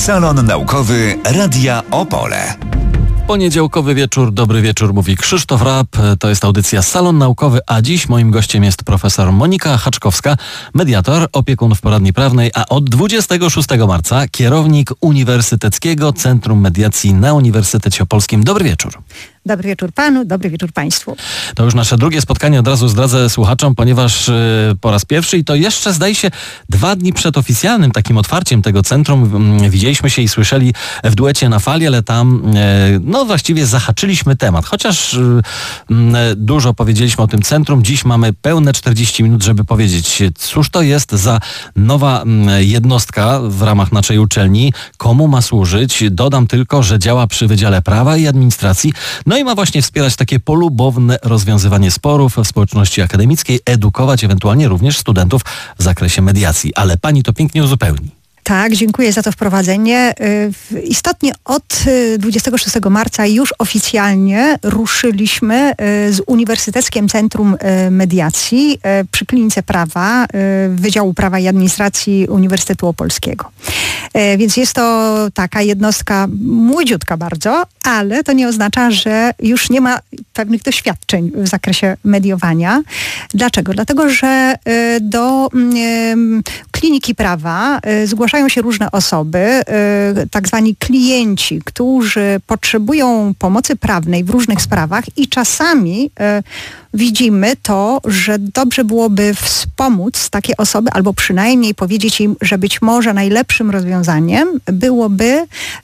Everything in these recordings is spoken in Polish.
Salon Naukowy Radia Opole. Poniedziałkowy wieczór, dobry wieczór, mówi Krzysztof Rapp. To jest audycja Salon Naukowy, a dziś moim gościem jest profesor Monika Haczkowska, mediator, opiekun w poradni prawnej, a od 26 marca kierownik Uniwersyteckiego Centrum Mediacji na Uniwersytecie Opolskim. Dobry wieczór. Dobry wieczór panu, dobry wieczór państwu. To już nasze drugie spotkanie, od razu zdradzę słuchaczom, ponieważ po raz pierwszy i to jeszcze zdaje się 2 dni przed oficjalnym takim otwarciem tego centrum widzieliśmy się i słyszeli w duecie na fali, ale tam właściwie zahaczyliśmy temat. Chociaż dużo powiedzieliśmy o tym centrum, dziś mamy pełne 40 minut, żeby powiedzieć, cóż to jest za nowa jednostka w ramach naszej uczelni, komu ma służyć. Dodam tylko, że działa przy Wydziale Prawa i Administracji, no i ma właśnie wspierać takie polubowne rozwiązywanie sporów w społeczności akademickiej, edukować ewentualnie również studentów w zakresie mediacji. Ale pani to pięknie uzupełni. Tak, dziękuję za to wprowadzenie. Istotnie od 26 marca już oficjalnie ruszyliśmy z Uniwersyteckim Centrum Mediacji przy Klinice Prawa Wydziału Prawa i Administracji Uniwersytetu Opolskiego. Więc jest to taka jednostka młodziutka bardzo, ale to nie oznacza, że już nie ma pewnych doświadczeń w zakresie mediowania. Dlaczego? Dlatego, że do Kliniki Prawa zgłaszają się różne osoby, tak zwani klienci, którzy potrzebują pomocy prawnej w różnych sprawach i czasami widzimy to, że dobrze byłoby wspomóc takie osoby albo przynajmniej powiedzieć im, że być może najlepszym rozwiązaniem byłoby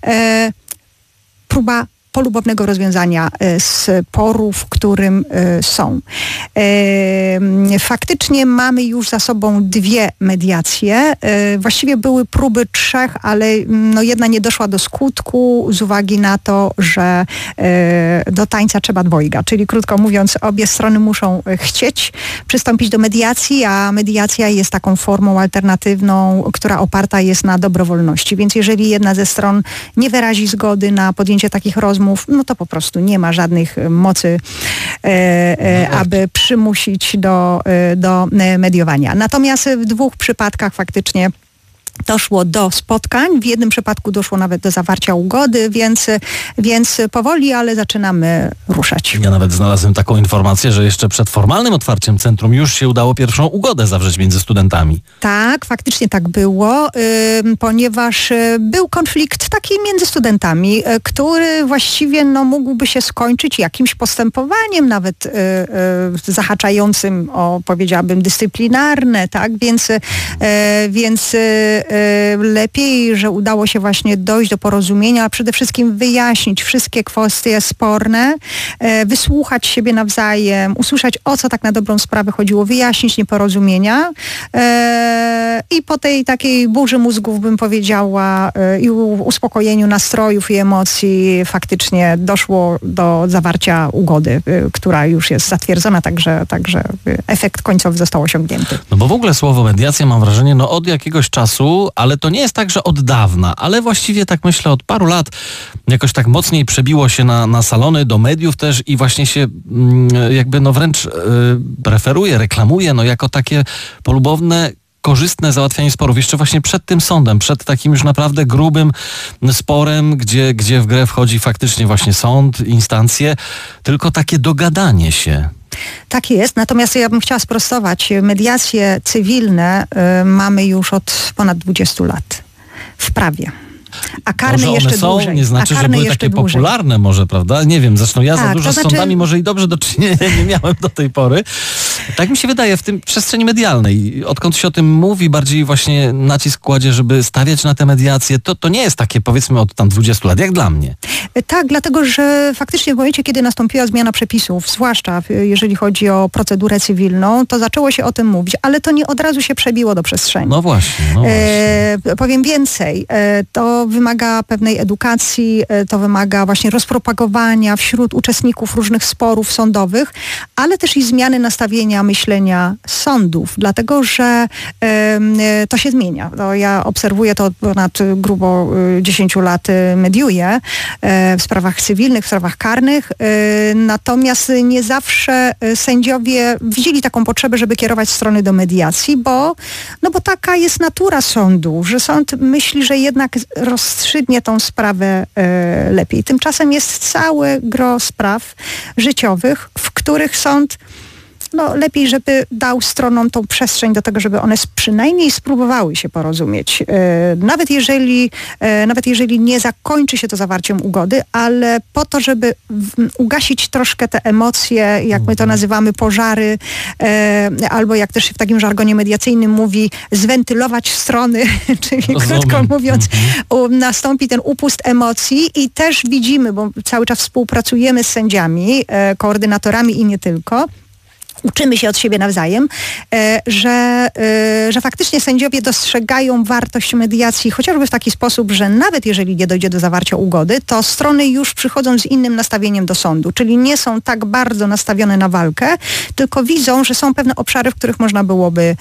próba polubownego rozwiązania sporu, w którym są. Faktycznie mamy już za sobą 2 mediacje. Właściwie były próby 3, ale jedna nie doszła do skutku z uwagi na to, że do tańca trzeba dwojga. Czyli krótko mówiąc, obie strony muszą chcieć przystąpić do mediacji, a mediacja jest taką formą alternatywną, która oparta jest na dobrowolności. Więc jeżeli jedna ze stron nie wyrazi zgody na podjęcie takich rozmów, no to po prostu nie ma żadnych mocy, aby przymusić do mediowania. Natomiast w 2 przypadkach faktycznie doszło do spotkań, w jednym przypadku doszło nawet do zawarcia ugody, więc powoli, ale zaczynamy ruszać. Ja nawet znalazłem taką informację, że jeszcze przed formalnym otwarciem centrum już się udało pierwszą ugodę zawrzeć między studentami. Tak, faktycznie tak było, ponieważ był konflikt taki między studentami, który właściwie mógłby się skończyć jakimś postępowaniem nawet zahaczającym o, powiedziałabym, dyscyplinarne, tak? Więc lepiej, że udało się właśnie dojść do porozumienia, a przede wszystkim wyjaśnić wszystkie kwestie sporne, wysłuchać siebie nawzajem, usłyszeć, o co tak na dobrą sprawę chodziło, wyjaśnić nieporozumienia i po tej takiej burzy mózgów, bym powiedziała, i uspokojeniu nastrojów i emocji faktycznie doszło do zawarcia ugody, która już jest zatwierdzona, także efekt końcowy został osiągnięty. No bo w ogóle słowo mediacja, mam wrażenie, od jakiegoś czasu, ale to nie jest tak, że od dawna, ale właściwie tak myślę od paru lat jakoś tak mocniej przebiło się na salony, do mediów też i właśnie się jakby wręcz preferuje, reklamuje jako takie polubowne, korzystne załatwianie sporów. Jeszcze właśnie przed tym sądem, przed takim już naprawdę grubym sporem, gdzie w grę wchodzi faktycznie właśnie sąd, instancje, tylko takie dogadanie się. Tak jest, natomiast ja bym chciała sprostować. Mediacje cywilne mamy już od ponad 20 lat w prawie. A karne może jeszcze one są, dłużej. nie znaczy, że były takie popularne może, prawda? Nie wiem, zresztą ja za dużo z sądami może i dobrze do czynienia nie miałem do tej pory. Tak mi się wydaje, w tym przestrzeni medialnej, odkąd się o tym mówi, bardziej właśnie nacisk kładzie, żeby stawiać na te mediacje, to nie jest takie, powiedzmy, od tam 20 lat, jak dla mnie. Tak, dlatego, że faktycznie w momencie, kiedy nastąpiła zmiana przepisów, zwłaszcza jeżeli chodzi o procedurę cywilną, to zaczęło się o tym mówić, ale to nie od razu się przebiło do przestrzeni. No właśnie. Powiem więcej, to wymaga pewnej edukacji, to wymaga właśnie rozpropagowania wśród uczestników różnych sporów sądowych, ale też i zmiany nastawienia kształtowania myślenia sądów, dlatego że to się zmienia. Ja obserwuję to od ponad grubo 10 lat, mediuję w sprawach cywilnych, w sprawach karnych, natomiast nie zawsze sędziowie widzieli taką potrzebę, żeby kierować strony do mediacji, bo taka jest natura sądu, że sąd myśli, że jednak rozstrzygnie tą sprawę lepiej. Tymczasem jest całe gro spraw życiowych, w których sąd lepiej, żeby dał stronom tą przestrzeń do tego, żeby one przynajmniej spróbowały się porozumieć. Nawet jeżeli nie zakończy się to zawarciem ugody, ale po to, żeby ugasić troszkę te emocje, jak my to nazywamy, pożary, albo jak też się w takim żargonie mediacyjnym mówi, zwentylować strony, czyli krótko mówiąc, nastąpi ten upust emocji i też widzimy, bo cały czas współpracujemy z sędziami, koordynatorami i nie tylko, uczymy się od siebie nawzajem, że faktycznie sędziowie dostrzegają wartość mediacji chociażby w taki sposób, że nawet jeżeli nie dojdzie do zawarcia ugody, to strony już przychodzą z innym nastawieniem do sądu, czyli nie są tak bardzo nastawione na walkę, tylko widzą, że są pewne obszary, w których można byłoby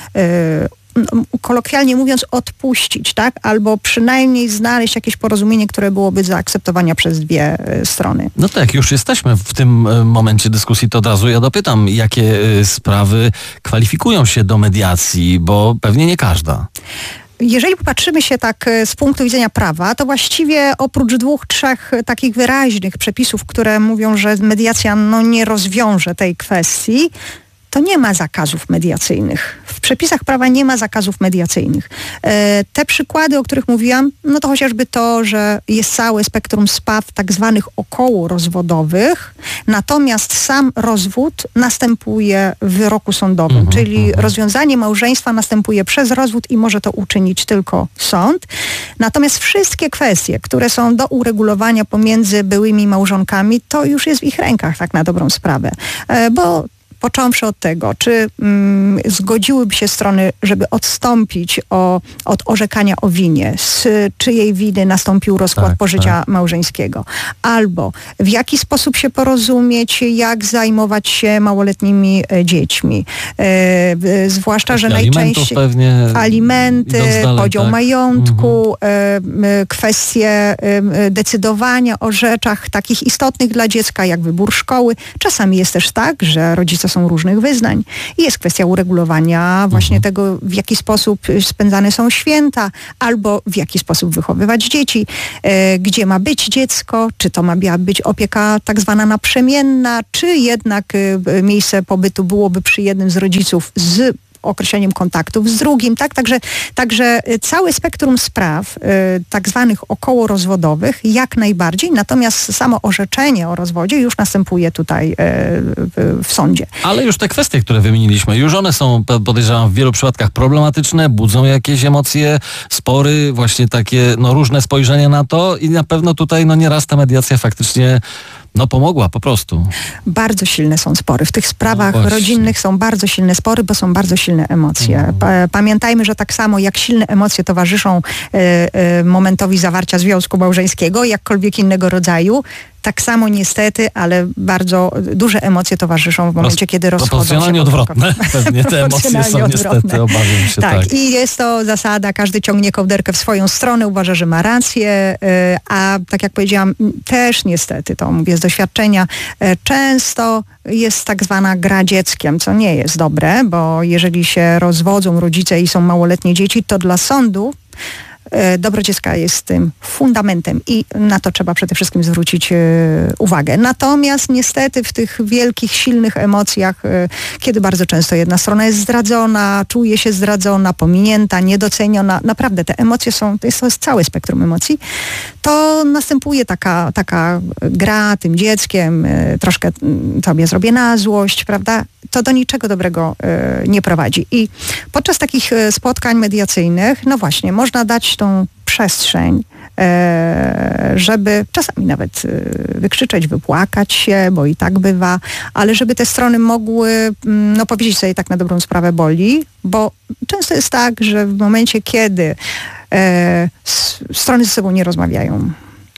kolokwialnie mówiąc odpuścić, tak? Albo przynajmniej znaleźć jakieś porozumienie, które byłoby zaakceptowania przez dwie strony. No tak, już jesteśmy w tym momencie dyskusji, to od razu ja dopytam, jakie sprawy kwalifikują się do mediacji, bo pewnie nie każda. Jeżeli popatrzymy się tak z punktu widzenia prawa, to właściwie oprócz 2-3 takich wyraźnych przepisów, które mówią, że mediacja nie rozwiąże tej kwestii, to nie ma zakazów mediacyjnych. W przepisach prawa nie ma zakazów mediacyjnych. Te przykłady, o których mówiłam, to chociażby to, że jest całe spektrum spraw tak zwanych okołorozwodowych, natomiast sam rozwód następuje w wyroku sądowym, czyli rozwiązanie małżeństwa następuje przez rozwód i może to uczynić tylko sąd. Natomiast wszystkie kwestie, które są do uregulowania pomiędzy byłymi małżonkami, to już jest w ich rękach, tak na dobrą sprawę. Bo począwszy od tego, czy zgodziłyby się strony, żeby odstąpić od orzekania o winie, z czyjej winy nastąpił rozkład pożycia małżeńskiego, albo w jaki sposób się porozumieć, jak zajmować się małoletnimi dziećmi. Zwłaszcza, że najczęściej alimenty, podział majątku, kwestie decydowania o rzeczach takich istotnych dla dziecka, jak wybór szkoły. Czasami jest też tak, że rodzice są różnych wyznań i jest kwestia uregulowania właśnie tego, w jaki sposób spędzane są święta, albo w jaki sposób wychowywać dzieci, gdzie ma być dziecko, czy to ma być opieka tak zwana naprzemienna, czy jednak miejsce pobytu byłoby przy jednym z rodziców z określeniem kontaktów z drugim, tak? Także całe spektrum spraw tak zwanych okołorozwodowych jak najbardziej, natomiast samo orzeczenie o rozwodzie już następuje tutaj w sądzie. Ale już te kwestie, które wymieniliśmy, już one są, podejrzewam, w wielu przypadkach problematyczne, budzą jakieś emocje, spory, właśnie takie różne spojrzenia na to i na pewno tutaj nieraz ta mediacja faktycznie pomogła po prostu. Bardzo silne są spory. W tych sprawach rodzinnych są bardzo silne spory, bo są bardzo silne emocje. Pamiętajmy, że tak samo jak silne emocje towarzyszą momentowi zawarcia związku małżeńskiego, jakkolwiek innego rodzaju, tak samo niestety, ale bardzo duże emocje towarzyszą w momencie, kiedy rozchodzą się. Proporcjonalnie odwrotne. Pewnie te emocje są niestety, obawiam się. Tak, i jest to zasada, każdy ciągnie kołderkę w swoją stronę, uważa, że ma rację, a tak jak powiedziałam, też niestety, to mówię z doświadczenia, często jest tak zwana gra dzieckiem, co nie jest dobre, bo jeżeli się rozwodzą rodzice i są małoletnie dzieci, to dla sądu dobro dziecka jest tym fundamentem i na to trzeba przede wszystkim zwrócić uwagę. Natomiast niestety w tych wielkich, silnych emocjach, kiedy bardzo często jedna strona jest zdradzona, czuje się zdradzona, pominięta, niedoceniona, naprawdę te emocje to jest całe spektrum emocji, to następuje taka gra tym dzieckiem, troszkę sobie zrobię na złość, prawda? To do niczego dobrego nie prowadzi. I podczas takich spotkań mediacyjnych, właśnie, można dać tą przestrzeń, żeby czasami nawet wykrzyczeć, wypłakać się, bo i tak bywa, ale żeby te strony mogły powiedzieć sobie tak na dobrą sprawę boli, bo często jest tak, że w momencie, kiedy strony ze sobą nie rozmawiają,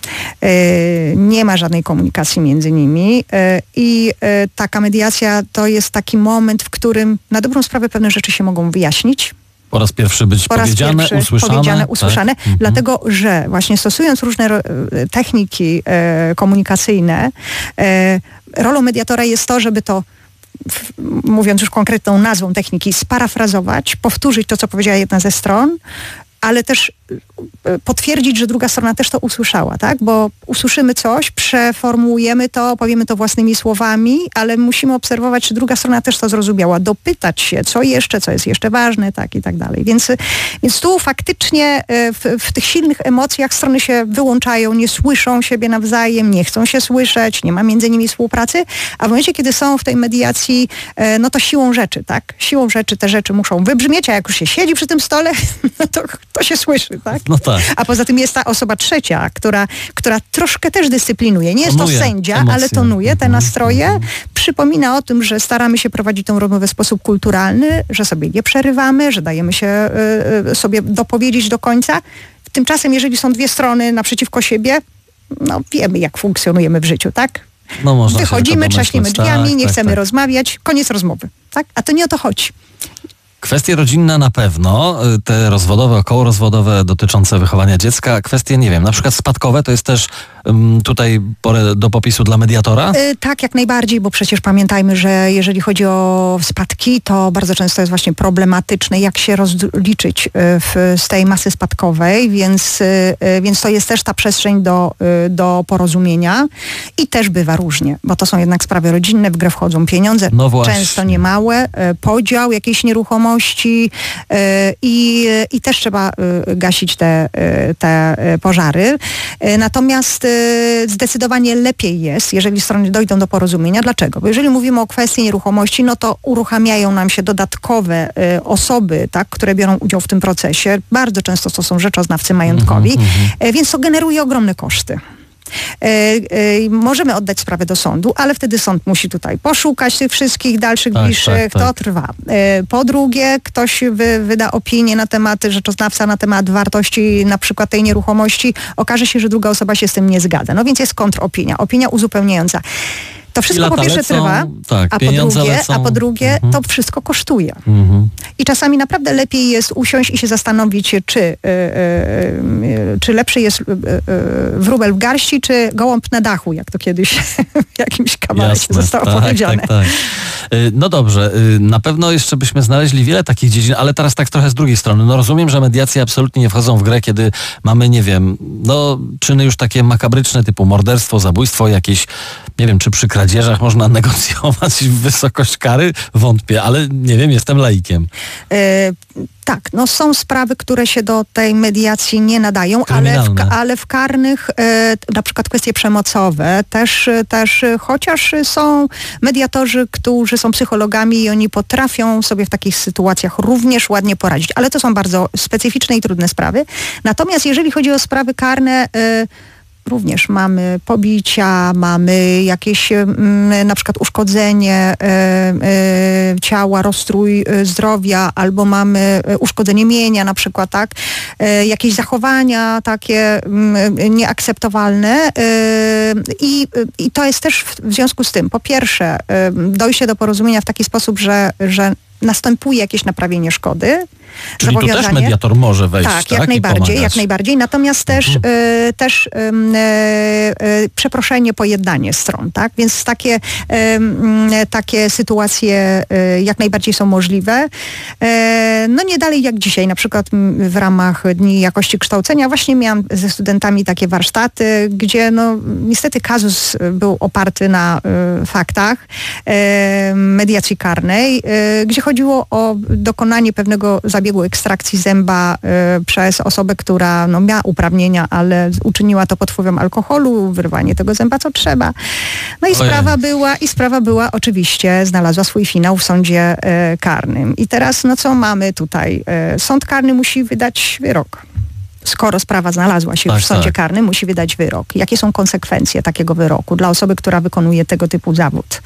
Nie ma żadnej komunikacji między nimi i taka mediacja to jest taki moment, w którym na dobrą sprawę pewne rzeczy się mogą wyjaśnić. Po raz pierwszy być powiedziane, usłyszane. Tak? Dlatego, że właśnie stosując różne techniki komunikacyjne, rolą mediatora jest to, żeby to, mówiąc już konkretną nazwą techniki, sparafrazować, powtórzyć to, co powiedziała jedna ze stron, ale też potwierdzić, że druga strona też to usłyszała, tak? Bo usłyszymy coś, przeformułujemy to, powiemy to własnymi słowami, ale musimy obserwować, czy druga strona też to zrozumiała, dopytać się, co jest jeszcze ważne, tak i tak dalej. Więc tu faktycznie w tych silnych emocjach strony się wyłączają, nie słyszą siebie nawzajem, nie chcą się słyszeć, nie ma między nimi współpracy, a w momencie, kiedy są w tej mediacji, no to siłą rzeczy, tak? Siłą rzeczy te rzeczy muszą wybrzmieć, a jak już się siedzi przy tym stole, no to się słyszy, tak? No tak. A poza tym jest ta osoba trzecia, która troszkę też dyscyplinuje. Nie jest to sędzia, emocje. Ale tonuje te nastroje. Przypomina o tym, że staramy się prowadzić tą rozmowę w sposób kulturalny, że sobie nie przerywamy, że dajemy się sobie dopowiedzieć do końca. Tymczasem, jeżeli są dwie strony naprzeciwko siebie, no wiemy, jak funkcjonujemy w życiu, tak? No, można wychodzimy, trzaśniemy drzwiami, nie chcemy tak. rozmawiać, koniec rozmowy, tak? A to nie o to chodzi. Kwestie rodzinne na pewno, te rozwodowe, okołorozwodowe dotyczące wychowania dziecka, kwestie, nie wiem, na przykład spadkowe, to jest też tutaj pole do popisu dla mediatora? Tak, jak najbardziej, bo przecież pamiętajmy, że jeżeli chodzi o spadki, to bardzo często jest właśnie problematyczne, jak się rozliczyć z tej masy spadkowej, więc to jest też ta przestrzeń do porozumienia i też bywa różnie, bo to są jednak sprawy rodzinne, w grę wchodzą pieniądze, często niemałe, podział jakiejś nieruchomości i też trzeba gasić te pożary. Natomiast zdecydowanie lepiej jest, jeżeli strony dojdą do porozumienia. Dlaczego? Bo jeżeli mówimy o kwestii nieruchomości, no to uruchamiają nam się dodatkowe osoby, tak, które biorą udział w tym procesie. Bardzo często to są rzeczoznawcy majątkowi, więc to generuje ogromne koszty. Możemy oddać sprawę do sądu, ale wtedy sąd musi tutaj poszukać tych wszystkich dalszych, bliższych. To trwa. Po drugie, ktoś wyda opinię na temat, rzeczoznawca na temat wartości na przykład tej nieruchomości. Okaże się, że druga osoba się z tym nie zgadza. No więc jest kontropinia, opinia uzupełniająca. To wszystko po pierwsze trwa, a po drugie to wszystko kosztuje. I czasami naprawdę lepiej jest usiąść i się zastanowić, czy lepszy jest wróbel w garści, czy gołąb na dachu, jak to kiedyś w jakimś kawałecie zostało powiedziane. Tak. No dobrze, na pewno jeszcze byśmy znaleźli wiele takich dziedzin, ale teraz tak trochę z drugiej strony. No rozumiem, że mediacje absolutnie nie wchodzą w grę, kiedy mamy, nie wiem, no czyny już takie makabryczne typu morderstwo, zabójstwo, jakieś, nie wiem, czy przy kradzieżach można negocjować wysokość kary? Wątpię, ale nie wiem, jestem laikiem. Tak, no są sprawy, które się do tej mediacji nie nadają, ale w karnych, na przykład kwestie przemocowe, też chociaż są mediatorzy, którzy są psychologami i oni potrafią sobie w takich sytuacjach również ładnie poradzić, ale to są bardzo specyficzne i trudne sprawy. Natomiast jeżeli chodzi o sprawy karne, również mamy pobicia, mamy jakieś na przykład uszkodzenie ciała, rozstrój zdrowia, albo mamy uszkodzenie mienia na przykład, tak? Jakieś zachowania takie nieakceptowalne i to jest też w związku z tym, po pierwsze, dojście do porozumienia w taki sposób, że następuje jakieś naprawienie szkody. Czyli tu też mediator może wejść, tak? Jak najbardziej. Natomiast też przeproszenie, pojednanie stron, tak? Więc takie sytuacje jak najbardziej są możliwe. No nie dalej jak dzisiaj. Na przykład w ramach Dni Jakości Kształcenia właśnie miałam ze studentami takie warsztaty, gdzie no niestety kazus był oparty na faktach mediacji karnej, gdzie chodziło o dokonanie pewnego zabiegu ekstrakcji zęba przez osobę, która no, miała uprawnienia, ale uczyniła to pod wpływem alkoholu, wyrwanie tego zęba co trzeba. No i sprawa była oczywiście, znalazła swój finał w sądzie karnym. I teraz no co mamy tutaj? Sąd karny musi wydać wyrok. skoro sprawa znalazła się już w sądzie karnym, musi wydać wyrok. Jakie są konsekwencje takiego wyroku dla osoby, która wykonuje tego typu zawód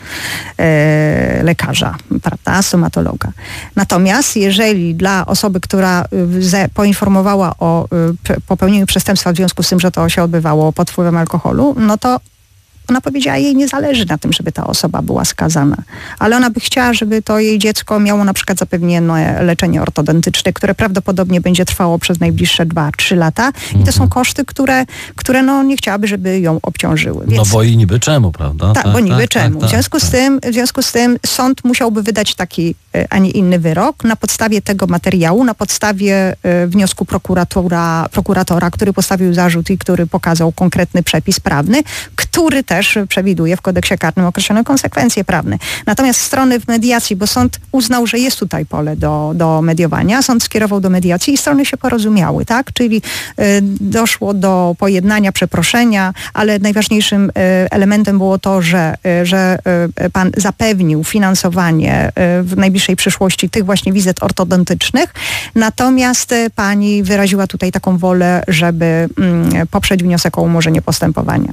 lekarza, prawda, stomatologa. Natomiast jeżeli dla osoby, która poinformowała o popełnieniu przestępstwa w związku z tym, że to się odbywało pod wpływem alkoholu, no to ona powiedziała, jej nie zależy na tym, żeby ta osoba była skazana, ale ona by chciała, żeby to jej dziecko miało na przykład zapewnione leczenie ortodontyczne, które prawdopodobnie będzie trwało przez najbliższe 2-3 lata i to są koszty, które no nie chciałaby, żeby ją obciążyły. Więc, no bo i niby czemu, prawda? Tak, bo niby czemu. W związku z tym sąd musiałby wydać taki, a nie inny wyrok na podstawie tego materiału, na podstawie wniosku prokuratora, który postawił zarzut i który pokazał konkretny przepis prawny, który też przewiduje w kodeksie karnym określone konsekwencje prawne. Natomiast strony w mediacji, bo sąd uznał, że jest tutaj pole do mediowania, sąd skierował do mediacji i strony się porozumiały, tak? Czyli doszło do pojednania, przeproszenia, ale najważniejszym elementem było to, że pan zapewnił finansowanie w najbliższej przyszłości tych właśnie wizyt ortodontycznych, natomiast pani wyraziła tutaj taką wolę, żeby poprzeć wniosek o umorzenie postępowania.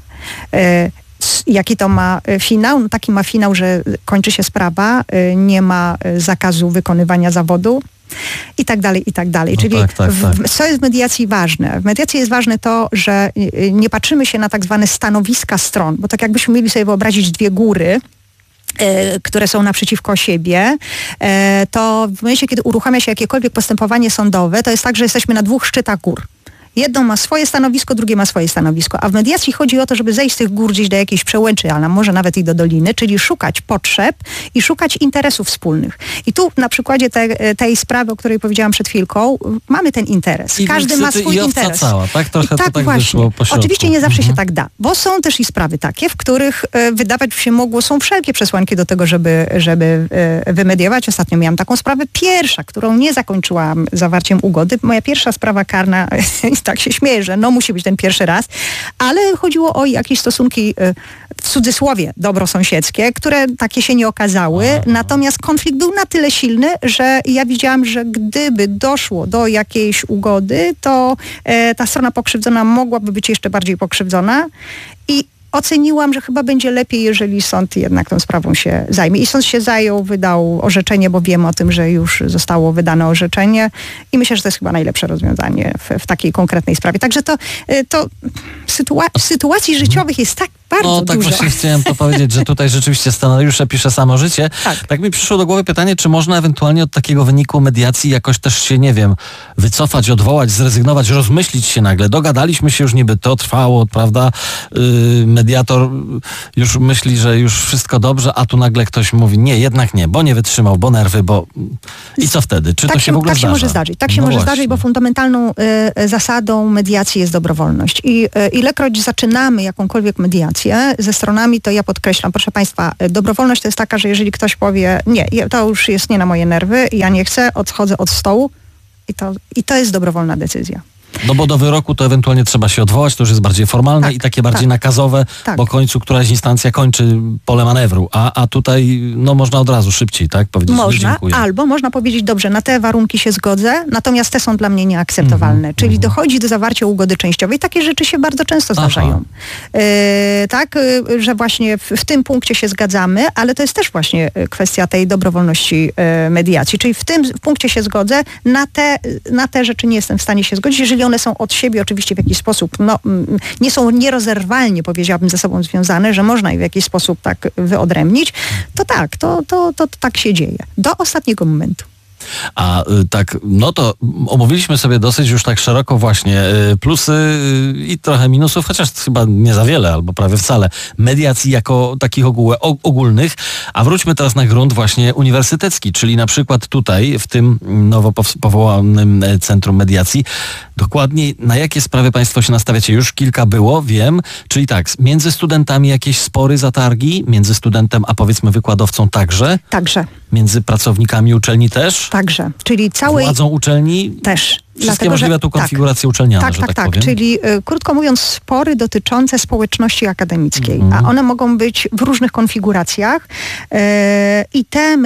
Jaki to ma finał? No taki ma finał, że kończy się sprawa, nie ma zakazu wykonywania zawodu i tak dalej, i tak dalej. No czyli tak. co jest w mediacji ważne? W mediacji jest ważne to, że nie patrzymy się na tak zwane stanowiska stron, bo tak jakbyśmy mieli sobie wyobrazić dwie góry, które są naprzeciwko siebie, to w momencie, kiedy uruchamia się jakiekolwiek postępowanie sądowe, to jest tak, że jesteśmy na dwóch szczytach gór. Jedno ma swoje stanowisko, drugie ma swoje stanowisko. A w mediacji chodzi o to, żeby zejść z tych gór gdzieś do jakiejś przełęczy, ale może nawet i do doliny, czyli szukać potrzeb i szukać interesów wspólnych. I tu na przykładzie tej sprawy, o której powiedziałam przed chwilką, mamy ten interes. Każdy ma swój interes. Cała, tak? Trochę I tak to tak właśnie. wyszło po środku. Oczywiście nie zawsze się tak da, bo są też i sprawy takie, w których wydawać się mogło, są wszelkie przesłanki do tego, żeby wymediować. Ostatnio miałam taką sprawę, pierwsza, którą nie zakończyłam zawarciem ugody. Moja pierwsza sprawa karna, tak się śmieję, że no musi być ten pierwszy raz, ale chodziło o jakieś stosunki w cudzysłowie dobrosąsiedzkie, które takie się nie okazały, natomiast konflikt był na tyle silny, że ja widziałam, że gdyby doszło do jakiejś ugody, to ta strona pokrzywdzona mogłaby być jeszcze bardziej pokrzywdzona i oceniłam, że chyba będzie lepiej, jeżeli sąd jednak tą sprawą się zajmie. I sąd się zajął, wydał orzeczenie, bo wiem o tym, że już zostało wydane orzeczenie i myślę, że to jest chyba najlepsze rozwiązanie w takiej konkretnej sprawie. Także to sytuacji życiowych jest tak bardzo tak dużo. właśnie chciałem to powiedzieć, że tutaj rzeczywiście scenariusze pisze samo życie. Tak mi przyszło do głowy pytanie, czy można ewentualnie od takiego wyniku mediacji jakoś też się, nie wiem, wycofać, odwołać, zrezygnować, rozmyślić się nagle. Dogadaliśmy się, już niby to trwało, prawda? Mediator już myśli, że już wszystko dobrze, a tu nagle ktoś mówi, nie, jednak nie, bo nie wytrzymał, bo nerwy, bo... I co wtedy? Czy to się w ogóle zdarza? Tak się może zdarzyć. Tak się może zdarzyć, bo fundamentalną zasadą mediacji jest dobrowolność. I ilekroć zaczynamy jakąkolwiek mediację ze stronami, to ja podkreślam, proszę Państwa, dobrowolność to jest taka, że jeżeli ktoś powie, nie, to już jest nie na moje nerwy, ja nie chcę, odchodzę od stołu i to jest dobrowolna decyzja. No bo do wyroku to ewentualnie trzeba się odwołać, to już jest bardziej formalne i takie bardziej nakazowe, bo w końcu któraś instancja kończy pole manewru, a tutaj no można od razu szybciej, tak? Powiedzieć, że dziękuję. Albo można powiedzieć, dobrze, na te warunki się zgodzę, natomiast te są dla mnie nieakceptowalne. Czyli dochodzi do zawarcia ugody częściowej. Takie rzeczy się bardzo często zdarzają. Że właśnie w tym punkcie się zgadzamy, ale to jest też właśnie kwestia tej dobrowolności mediacji. Czyli w tym punkcie się zgodzę, na te rzeczy nie jestem w stanie się zgodzić, jeżeli one są od siebie oczywiście w jakiś sposób, nie są nierozerwalnie, powiedziałabym, ze sobą związane, że można je w jakiś sposób tak wyodrębnić, to tak się dzieje. Do ostatniego momentu. A tak, no to omówiliśmy sobie dosyć już tak szeroko właśnie plusy i trochę minusów, chociaż chyba nie za wiele, albo prawie wcale, mediacji jako takich ogólnych. A wróćmy teraz na grunt właśnie uniwersytecki, czyli na przykład tutaj w tym nowo powołanym Centrum Mediacji. Dokładnie na jakie sprawy Państwo się nastawiacie? Już kilka było, wiem. Czyli tak, między studentami jakieś spory, zatargi, między studentem a powiedzmy wykładowcą także? Także. Między pracownikami uczelni też? Także. Czyli władzą uczelni? Też. Wszystkie możliwe tu konfiguracje uczelniane, że tak powiem. Czyli krótko mówiąc spory dotyczące społeczności akademickiej, a one mogą być w różnych konfiguracjach i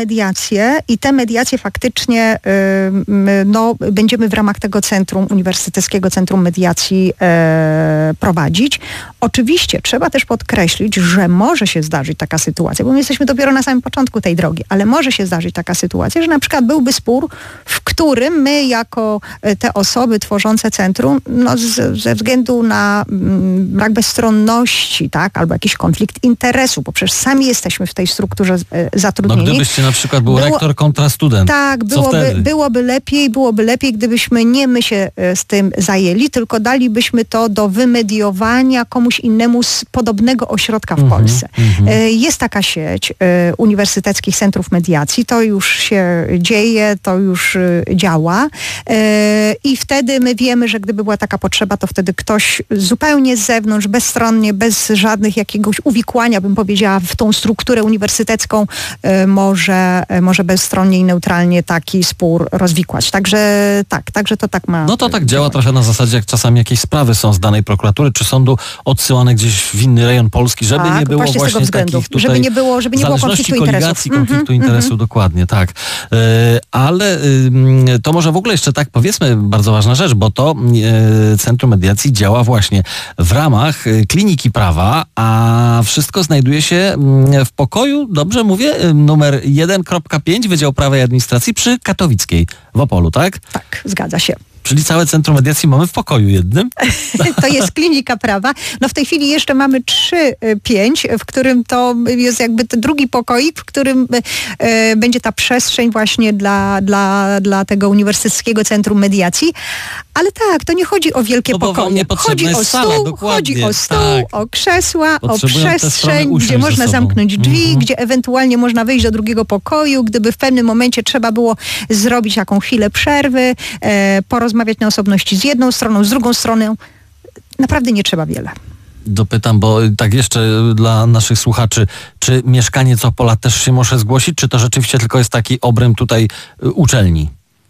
te mediacje faktycznie będziemy w ramach tego centrum, Uniwersyteckiego Centrum Mediacji prowadzić. Oczywiście trzeba też podkreślić, że może się zdarzyć taka sytuacja, bo my jesteśmy dopiero na samym początku tej drogi, ale może się zdarzyć taka sytuacja, że na przykład byłby spór, w którym my jako te osoby tworzące centrum, ze względu na brak bezstronności, tak, albo jakiś konflikt interesu, bo przecież sami jesteśmy w tej strukturze zatrudnieni. No gdybyście na przykład był rektor kontra student. Tak, byłoby lepiej, gdybyśmy nie my się z tym zajęli, tylko dalibyśmy to do wymediowania komuś innemu z podobnego ośrodka w Polsce. Jest taka sieć uniwersyteckich centrów mediacji, to już się dzieje, to już działa i wtedy my wiemy, że gdyby była taka potrzeba, to wtedy ktoś zupełnie z zewnątrz, bezstronnie, bez żadnych jakiegoś uwikłania, bym powiedziała, w tą strukturę uniwersytecką może bezstronnie i neutralnie taki spór rozwikłać. Także to tak ma. No to tak działa trochę na zasadzie, jak czasami jakieś sprawy są z danej prokuratury czy sądu odsyłane gdzieś w inny rejon Polski, żeby nie było właśnie takich tutaj żeby nie było konfliktu interesów. Konfliktu interesu, dokładnie, tak. Ale to może w ogóle jeszcze tak powiedzmy, bardzo ważna rzecz, bo to Centrum Mediacji działa właśnie w ramach Kliniki Prawa, a wszystko znajduje się w pokoju, dobrze mówię, numer 1.5 Wydział Prawa i Administracji przy Katowickiej w Opolu, tak? Tak, zgadza się. Czyli całe Centrum Mediacji mamy w pokoju jednym? To jest Klinika Prawa. No w tej chwili jeszcze mamy 3.5, w którym to jest jakby ten drugi pokoik, w którym będzie ta przestrzeń właśnie dla tego Uniwersyteckiego Centrum Mediacji. Ale tak, to nie chodzi o wielkie pokoje. Chodzi o stół, o krzesła, o przestrzeń, gdzie można zamknąć drzwi, gdzie ewentualnie można wyjść do drugiego pokoju, gdyby w pewnym momencie trzeba było zrobić jakąś chwilę przerwy, porozmawiać na osobności z jedną stroną, z drugą stroną. Naprawdę nie trzeba wiele. Dopytam, bo tak jeszcze dla naszych słuchaczy, czy mieszkaniec Opola też się może zgłosić, czy to rzeczywiście tylko jest taki obręb tutaj uczelni?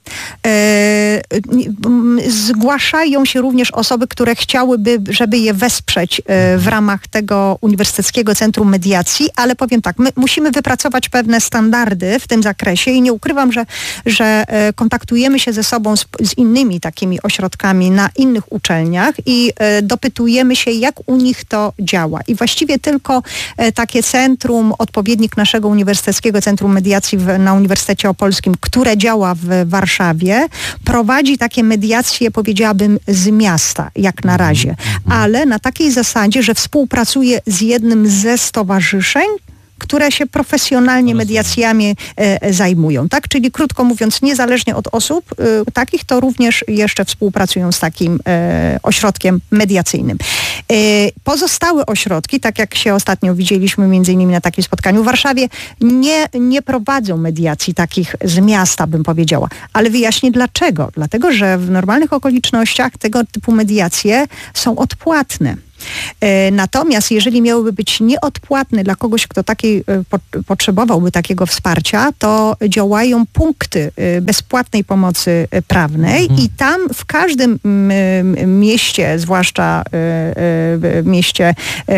Zgłaszają się również osoby, które chciałyby, żeby je wesprzeć w ramach tego Uniwersyteckiego Centrum Mediacji, ale powiem tak, my musimy wypracować pewne standardy w tym zakresie i nie ukrywam, że kontaktujemy się ze sobą z innymi takimi ośrodkami na innych uczelniach i dopytujemy się, jak u nich to działa. I właściwie tylko takie centrum, odpowiednik naszego Uniwersyteckiego Centrum Mediacji na Uniwersytecie Opolskim, które działa w Warszawie, prowadzi takie mediacje, powiedziałabym, z miasta, jak na razie. Ale na takiej zasadzie, że współpracuje z jednym ze stowarzyszeń, które się profesjonalnie mediacjami zajmują. Tak? Czyli krótko mówiąc, niezależnie od osób takich, to również jeszcze współpracują z takim ośrodkiem mediacyjnym. Pozostałe ośrodki, tak jak się ostatnio widzieliśmy między innymi na takim spotkaniu w Warszawie, nie prowadzą mediacji takich z miasta, bym powiedziała. Ale wyjaśnię dlaczego. Dlatego, że w normalnych okolicznościach tego typu mediacje są odpłatne. Natomiast jeżeli miałyby być nieodpłatne dla kogoś, kto potrzebowałby takiego wsparcia, to działają punkty bezpłatnej pomocy prawnej i tam w każdym mieście, zwłaszcza w mieście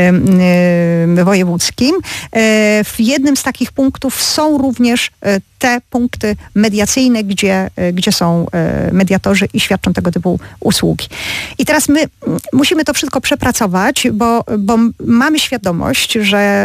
wojewódzkim, w jednym z takich punktów są również te punkty mediacyjne, gdzie są mediatorzy i świadczą tego typu usługi. I teraz my musimy to wszystko przepracować, bo mamy świadomość,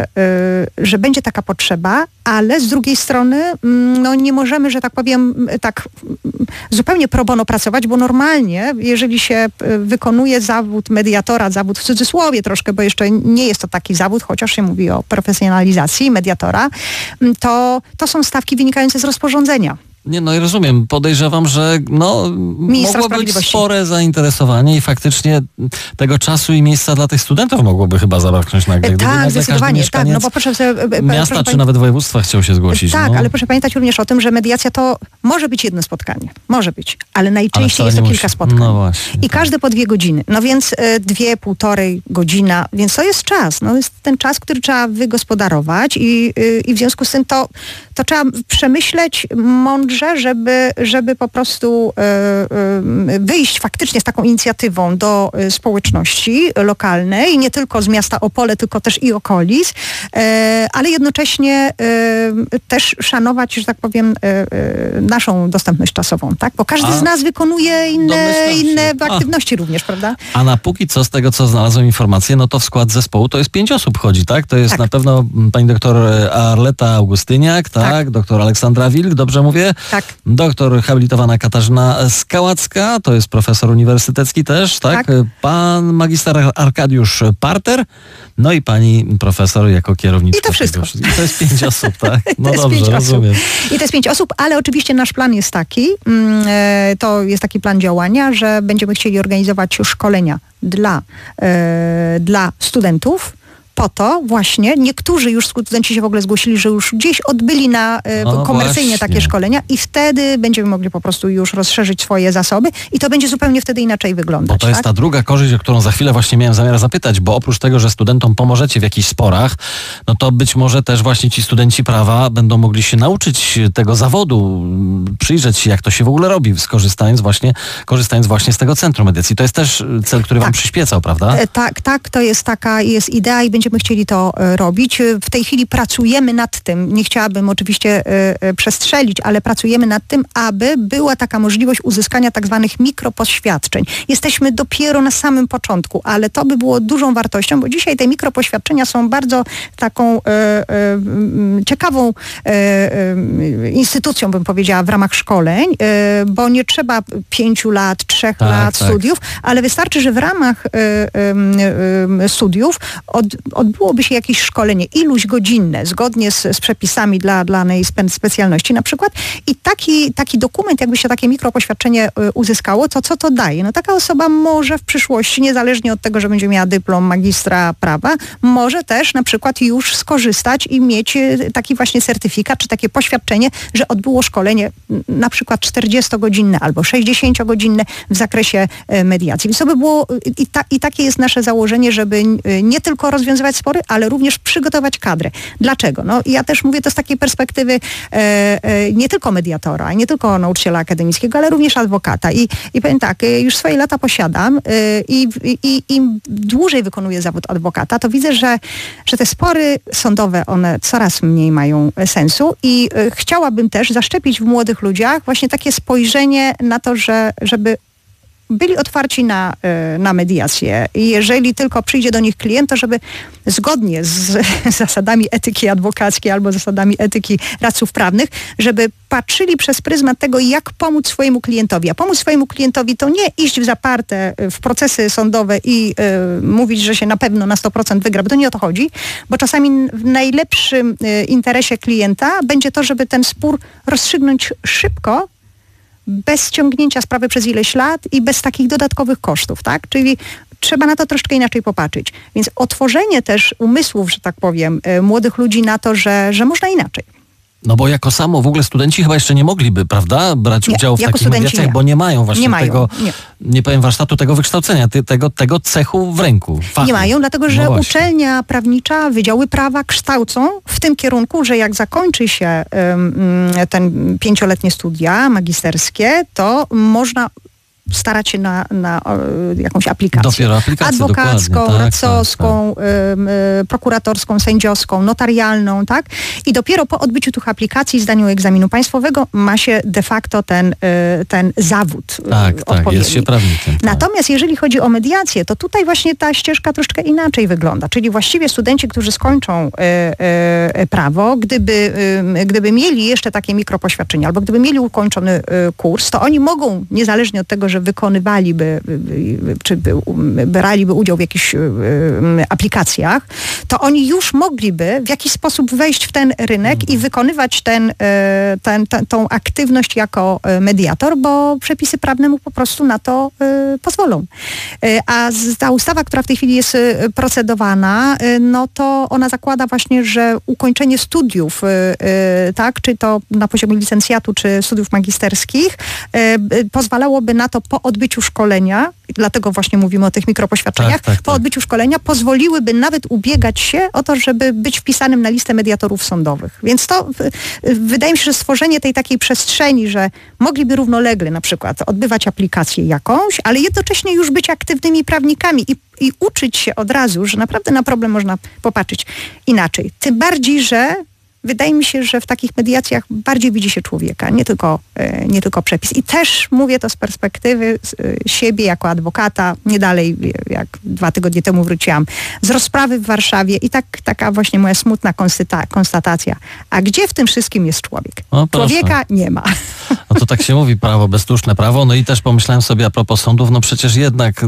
że będzie taka potrzeba, ale z drugiej strony nie możemy, że tak powiem, tak zupełnie pro bono pracować, bo normalnie, jeżeli się wykonuje zawód mediatora, zawód w cudzysłowie troszkę, bo jeszcze nie jest to taki zawód, chociaż się mówi o profesjonalizacji mediatora, to są stawki wynikające z rozporządzenia. Nie, no i rozumiem. Podejrzewam, że mogło być spore zainteresowanie i faktycznie tego czasu i miejsca dla tych studentów mogłoby chyba zabraknąć nagle. Tak, zdecydowanie. Tak, no bo proszę sobie, miasta czy nawet województwa chciał się zgłosić. Tak, ale proszę pamiętać również o tym, że mediacja to może być jedno spotkanie. Może być, ale najczęściej jest to kilka spotkań. No właśnie, i każde po 2 godziny. No więc 2,5 godzina, więc to jest czas. No jest ten czas, który trzeba wygospodarować i w związku z tym to trzeba przemyśleć mądrze dobrze, żeby po prostu wyjść faktycznie z taką inicjatywą do społeczności lokalnej, nie tylko z miasta Opole, tylko też i okolic, ale jednocześnie też szanować, że tak powiem, naszą dostępność czasową, tak? Bo każdy z nas wykonuje inne aktywności również, prawda? A na póki co, z tego co znalazłem informację, no to w skład zespołu to jest 5 osób chodzi, tak? To jest na pewno pani doktor Arleta Augustyniak, tak? Doktor Aleksandra Wilk, dobrze mówię? Tak. Doktor habilitowana Katarzyna Skałacka, to jest profesor uniwersytecki też, tak? Pan magister Arkadiusz Parter, no i pani profesor jako kierowniczka. I to wszystko. I to jest 5 osób, tak? No to dobrze, rozumiem. I to jest 5 osób, ale oczywiście nasz plan jest taki, to jest taki plan działania, że będziemy chcieli organizować szkolenia dla studentów, po to właśnie, niektórzy już studenci się w ogóle zgłosili, że już gdzieś odbyli komercyjnie takie szkolenia i wtedy będziemy mogli po prostu już rozszerzyć swoje zasoby i to będzie zupełnie wtedy inaczej wyglądać. Bo to jest ta druga korzyść, o którą za chwilę właśnie miałem zamiar zapytać, bo oprócz tego, że studentom pomożecie w jakichś sporach, no to być może też właśnie ci studenci prawa będą mogli się nauczyć tego zawodu, przyjrzeć się, jak to się w ogóle robi, korzystając właśnie z tego Centrum Mediacji. To jest też cel, który wam przyświecał, prawda? Tak, to jest taka idea i będziemy chcieli to robić. W tej chwili pracujemy nad tym, nie chciałabym oczywiście przestrzelić, ale pracujemy nad tym, aby była taka możliwość uzyskania tak zwanych mikropoświadczeń. Jesteśmy dopiero na samym początku, ale to by było dużą wartością, bo dzisiaj te mikropoświadczenia są bardzo taką ciekawą instytucją, bym powiedziała, w ramach szkoleń, bo nie trzeba 5 lat, 3 lat studiów, ale wystarczy, że w ramach studiów odbyłoby się jakieś szkolenie, iluś godzinne, zgodnie z przepisami dla danej specjalności na przykład i taki dokument, jakby się takie mikropoświadczenie uzyskało, to co to daje? No taka osoba może w przyszłości, niezależnie od tego, że będzie miała dyplom magistra prawa, może też na przykład już skorzystać i mieć taki właśnie certyfikat, czy takie poświadczenie, że odbyło szkolenie na przykład 40-godzinne albo 60-godzinne w zakresie mediacji. Więc to by było i takie jest nasze założenie, żeby nie tylko rozwiązywać spory, ale również przygotować kadrę. Dlaczego? No ja też mówię to z takiej perspektywy nie tylko mediatora, nie tylko nauczyciela akademickiego, ale również adwokata. I powiem tak, już swoje lata posiadam i im dłużej wykonuję zawód adwokata, to widzę, że te spory sądowe, one coraz mniej mają sensu i chciałabym też zaszczepić w młodych ludziach właśnie takie spojrzenie na to, żeby byli otwarci na mediację. I jeżeli tylko przyjdzie do nich klient, to żeby zgodnie z zasadami etyki adwokackiej albo zasadami etyki radców prawnych, żeby patrzyli przez pryzmat tego, jak pomóc swojemu klientowi. A pomóc swojemu klientowi to nie iść w zaparte w procesy sądowe i mówić, że się na pewno na 100% wygra, bo to nie o to chodzi, bo czasami w najlepszym interesie klienta będzie to, żeby ten spór rozstrzygnąć szybko, bez ciągnięcia sprawy przez ileś lat i bez takich dodatkowych kosztów, tak? Czyli trzeba na to troszkę inaczej popatrzeć. Więc otworzenie też umysłów, że tak powiem, młodych ludzi na to, że można inaczej. No bo jako samo w ogóle studenci chyba jeszcze nie mogliby, prawda, brać udziału w takich mediacjach, bo nie mają właśnie nie powiem warsztatu, tego wykształcenia, tego cechu w ręku. Fachu. Nie mają, dlatego że uczelnia prawnicza, wydziały prawa kształcą w tym kierunku, że jak zakończy się ten 5-letnie studia magisterskie, to można starać się na jakąś aplikację. Dopiero aplikację, adwokacką, radcowską, prokuratorską, sędziowską, notarialną, tak? I dopiero po odbyciu tych aplikacji i zdaniu egzaminu państwowego ma się de facto ten zawód odpowiedni. Jest się prawnikiem. Tak. Natomiast jeżeli chodzi o mediację, to tutaj właśnie ta ścieżka troszkę inaczej wygląda. Czyli właściwie studenci, którzy skończą prawo, gdyby mieli jeszcze takie mikropoświadczenie, albo gdyby mieli ukończony kurs, to oni mogą, niezależnie od tego, że wykonywaliby, czy braliby udział w jakichś aplikacjach, to oni już mogliby w jakiś sposób wejść w ten rynek i wykonywać tą aktywność jako mediator, bo przepisy prawne mu po prostu na to pozwolą. A ta ustawa, która w tej chwili jest procedowana, no to ona zakłada właśnie, że ukończenie studiów, tak, czy to na poziomie licencjatu, czy studiów magisterskich, pozwalałoby na to po odbyciu szkolenia, dlatego właśnie mówimy o tych mikropoświadczeniach, po odbyciu szkolenia pozwoliłyby nawet ubiegać się o to, żeby być wpisanym na listę mediatorów sądowych. Więc to wydaje mi się, że stworzenie tej takiej przestrzeni, że mogliby równolegle na przykład odbywać aplikację jakąś, ale jednocześnie już być aktywnymi prawnikami i uczyć się od razu, że naprawdę na problem można popatrzeć inaczej. Tym bardziej, że wydaje mi się, że w takich mediacjach bardziej widzi się człowieka, nie tylko przepis. I też mówię to z perspektywy siebie jako adwokata. Nie dalej, jak 2 tygodnie temu wróciłam z rozprawy w Warszawie i taka właśnie moja smutna konstatacja. A gdzie w tym wszystkim jest człowiek? Człowieka nie ma. No to tak się mówi, prawo, bezduszne prawo. No i też pomyślałem sobie a propos sądów, no przecież jednak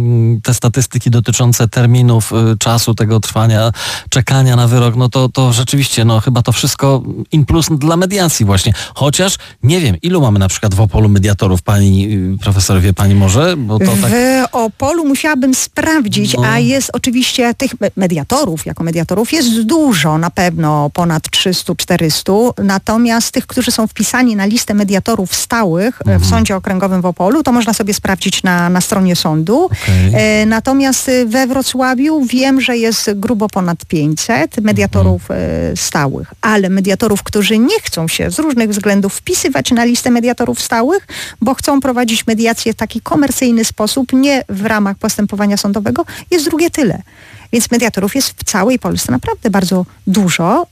te statystyki dotyczące terminów, czasu tego trwania, czekania na wyrok, no to rzeczywiście, chyba to wszystko in plus dla mediacji właśnie. Chociaż nie wiem, ilu mamy na przykład w Opolu mediatorów, pani profesor, wie pani może? Bo to tak... W Opolu musiałabym sprawdzić, a jest oczywiście tych mediatorów, jako mediatorów jest dużo, na pewno ponad 300-400, natomiast tych, którzy są wpisani na listę mediatorów stałych w Sądzie Okręgowym w Opolu, to można sobie sprawdzić na stronie sądu. Okay. Natomiast we Wrocławiu wiem, że jest grubo ponad 500 mediatorów stałych, ale mediatorów, którzy nie chcą się z różnych względów wpisywać na listę mediatorów stałych, bo chcą prowadzić mediację w taki komercyjny sposób, nie w ramach postępowania sądowego, jest drugie tyle. Więc mediatorów jest w całej Polsce naprawdę bardzo dużo.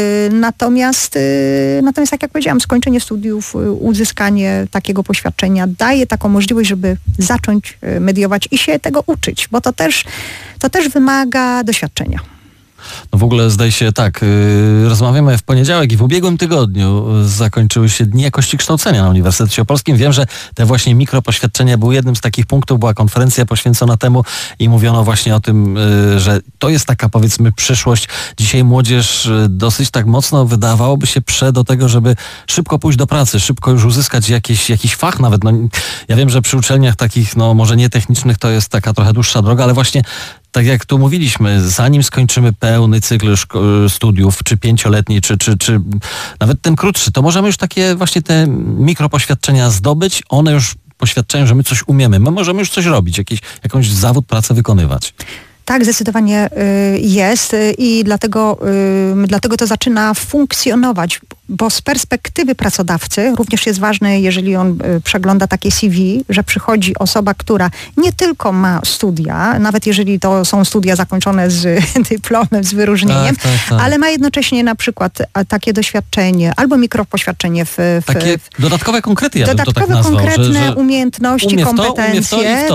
Natomiast tak jak powiedziałam, skończenie studiów, uzyskanie takiego poświadczenia daje taką możliwość, żeby zacząć mediować i się tego uczyć, bo to też wymaga doświadczenia. No w ogóle zdaje się tak, rozmawiamy w poniedziałek i w ubiegłym tygodniu zakończyły się Dni Jakości Kształcenia na Uniwersytecie Opolskim. Wiem, że te właśnie mikropoświadczenia były jednym z takich punktów, była konferencja poświęcona temu i mówiono właśnie o tym, że to jest taka, powiedzmy, przyszłość. Dzisiaj młodzież dosyć tak mocno wydawałoby się do tego, żeby szybko pójść do pracy, szybko już uzyskać jakiś fach nawet. Ja wiem, że przy uczelniach takich, może nie technicznych, to jest taka trochę dłuższa droga, ale właśnie tak jak tu mówiliśmy, zanim skończymy pełny cykl studiów, czy 5-letni, czy nawet ten krótszy, to możemy już takie właśnie te mikropoświadczenia zdobyć. One już poświadczają, że my coś umiemy. My możemy już coś robić, jakąś zawód, pracę wykonywać. Tak, zdecydowanie jest i dlatego to zaczyna funkcjonować, bo z perspektywy pracodawcy również jest ważne, jeżeli on przegląda takie CV, że przychodzi osoba, która nie tylko ma studia, nawet jeżeli to są studia zakończone z dyplomem, z wyróżnieniem, tak. Ale ma jednocześnie na przykład takie doświadczenie albo mikropoświadczenie takie dodatkowe konkrety, ja bym to tak nazwał, konkretne umiejętności, kompetencje.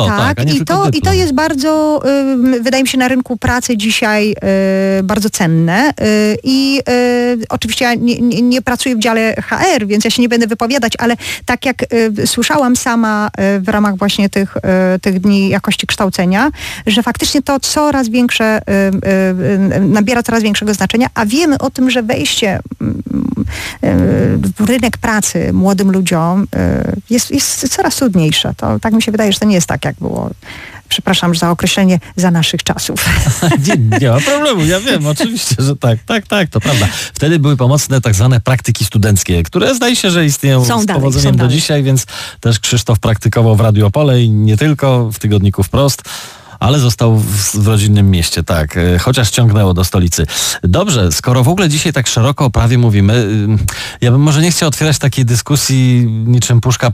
I to jest bardzo, wydaje mi się, na rynku pracy dzisiaj bardzo cenne i oczywiście ja nie pracuję w dziale HR, więc ja się nie będę wypowiadać, ale tak jak słyszałam sama w ramach właśnie tych Dni Jakości Kształcenia, że faktycznie to nabiera coraz większego znaczenia, a wiemy o tym, że wejście w rynek pracy młodym ludziom jest coraz trudniejsze. To tak mi się wydaje, że to nie jest tak, jak było. Przepraszam za określenie, za naszych czasów. Nie ma problemu, ja wiem, oczywiście, że tak, to prawda. Wtedy były pomocne tak zwane praktyki studenckie, które zdaje się, że istnieją z powodzeniem do dzisiaj, więc też Krzysztof praktykował w Radiu Opole i nie tylko, w tygodniku Wprost. Ale został w rodzinnym mieście, tak, chociaż ciągnęło do stolicy. Dobrze, skoro w ogóle dzisiaj tak szeroko o prawie mówimy, ja bym może nie chciał otwierać takiej dyskusji niczym puszka